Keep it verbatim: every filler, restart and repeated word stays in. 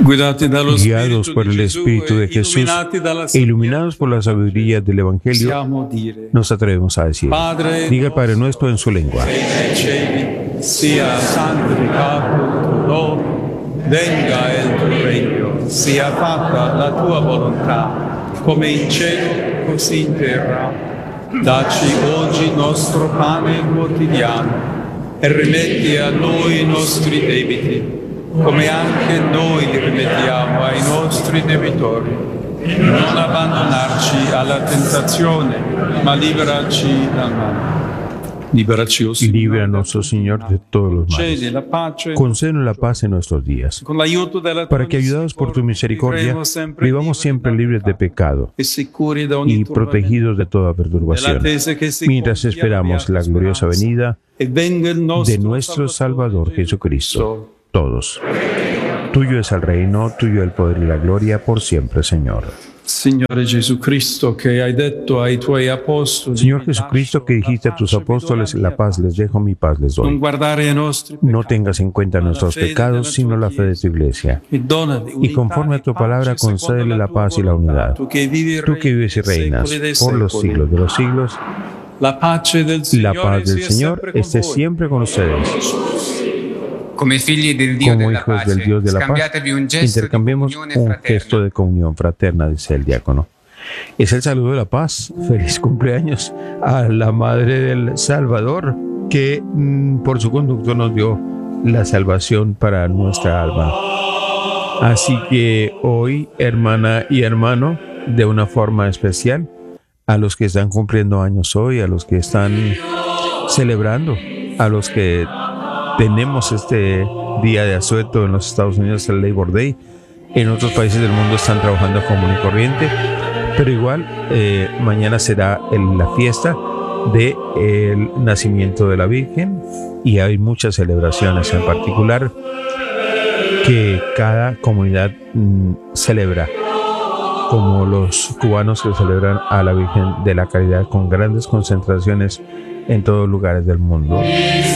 guiados por el Espíritu de Jesús e iluminados por la sabiduría del Evangelio, nos atrevemos a decir: diga el Padre Nuestro en su lengua. Sia santificato tu nome, venga il tuo regno, sia fatta la tua volontà, come in cielo, così in terra. Dacci oggi il nostro pane quotidiano e rimetti a noi i nostri debiti, come anche noi li rimettiamo ai nostri debitori. Non abbandonarci alla tentazione, ma liberaci dal male. Líbranos, oh Señor, de todos los males. Concédenos la paz en nuestros días, para que, ayudados por tu misericordia, vivamos siempre libres de pecado y protegidos de toda perturbación, mientras esperamos la gloriosa venida de nuestro Salvador Jesucristo. Todos. Tuyo es el reino, tuyo el poder y la gloria por siempre, Señor. Signore Jesucristo, que hai detto ai tuoi apostoli, Señor Jesucristo, que dijiste a tus apóstoles: la paz les dejo, mi paz les doy. No tengas en cuenta nuestros pecados, sino la fe de tu Iglesia. Y conforme a tu palabra, concédele la paz y la unidad. Tú que vives y reinas por los siglos de los siglos, la paz del Señor esté siempre con ustedes. Come figli del Dio Como della hijos pace, del Dios de la paz, scambiatevi un gesto di intercambiemos comunione un fraterna. gesto de comunión fraterna, dice el diácono. Es el saludo de la paz. Feliz cumpleaños a la Madre del Salvador, que mm, por su conducto nos dio la salvación para nuestra alma. Así que hoy, hermana y hermano, de una forma especial, a los que están cumpliendo años hoy, a los que están celebrando, a los que tenemos este día de asueto en los Estados Unidos, el Labor Day. En otros países del mundo están trabajando común y corriente, pero igual eh, mañana será el, la fiesta del nacimiento de la Virgen, y hay muchas celebraciones en particular que cada comunidad mm, celebra, como los cubanos que celebran a la Virgen de la Caridad con grandes concentraciones en todos lugares del mundo.